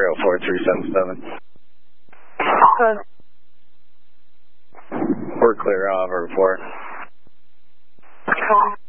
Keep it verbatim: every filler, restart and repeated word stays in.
zero four three seven seven. Good. We're clear, I'll have a report. Cool.